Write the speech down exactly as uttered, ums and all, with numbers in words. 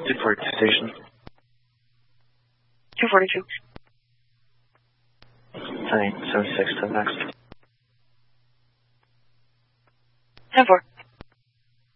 two forty-two station. two forty-two. ten eight seventy-six to the next. ten four.